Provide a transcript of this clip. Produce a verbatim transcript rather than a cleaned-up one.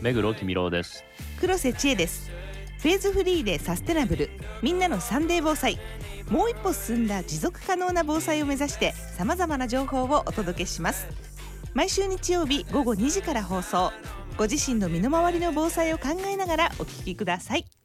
目黒君郎です。 黒瀬千恵です。フェーズフリーでサステナブル、みんなのサンデー防災、もう一歩進んだ持続可能な防災を目指して様々な情報をお届けします。毎週日曜日午後にじから放送。ご自身の身の回りの防災を考えながらお聞きください。